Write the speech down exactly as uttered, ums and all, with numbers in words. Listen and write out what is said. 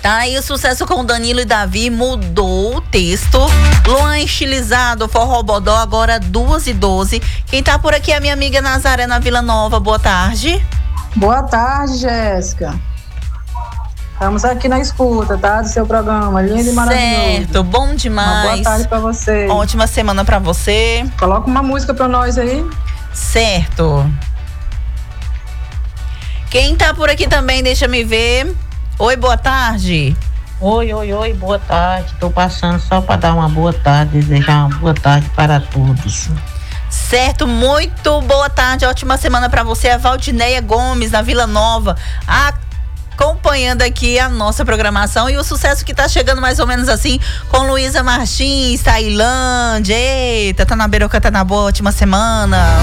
Tá aí o sucesso com Danilo e Davi, mudou o texto. Luan estilizado, forró bodó, agora duas e doze. Quem tá por aqui é a minha amiga Nazaré na Vila Nova. Boa tarde. Boa tarde, Jéssica. Estamos aqui na escuta, tá? Do seu programa, lindo e maravilhoso. Certo, bom demais. Uma boa tarde pra você. Ótima semana pra você. Coloca uma música pra nós aí. Certo. Quem tá por aqui também, deixa me ver. Oi, boa tarde. Oi, oi, oi, boa tarde. Tô passando só para dar uma boa tarde, desejar uma boa tarde para todos. Certo, muito boa tarde, ótima semana para você. A Valdineia Gomes, na Vila Nova, acompanhando aqui a nossa programação e o sucesso que tá chegando mais ou menos assim com Luísa Martins, Tailândia. Eita, tá na beira, tá na boa, ótima semana.